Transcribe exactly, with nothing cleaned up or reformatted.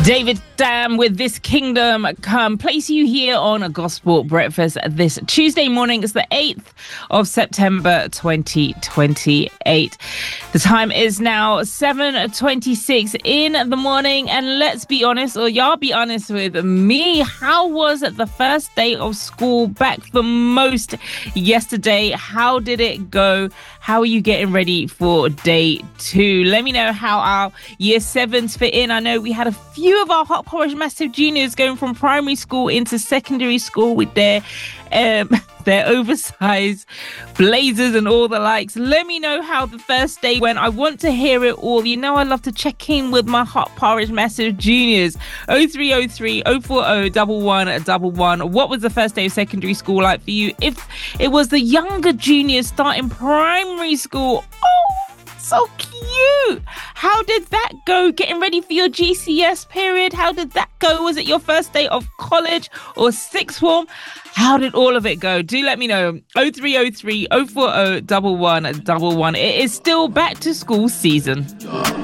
David Dam with This Kingdom Come, place you here on a Gospel Breakfast this Tuesday morning. It's the eighth of September twenty twenty-eight. The time is now seven twenty-six in the morning, and let's be honest, or y'all be honest with me, how was the first day of school back for most yesterday? How did it go? How are you getting ready for day two? Let me know how our year sevens fit in. I know we had a few of our Hot Porridge Massive Juniors going from primary school into secondary school with their um, their oversized blazers and all the likes. Let me know how the first day went. I want to hear it all. You know I love to check in with my Hot Porridge Massive Juniors. oh three oh three, oh four oh, one one one one. What was the first day of secondary school like for you? If it was the younger juniors starting primary school, oh, so cute. How did that go? Getting ready for your G C S period? How did that go? Was it your first day of college or sixth form? How did all of it go? Do let me know. oh three oh three, oh four oh, one one one one. It is still back to school season.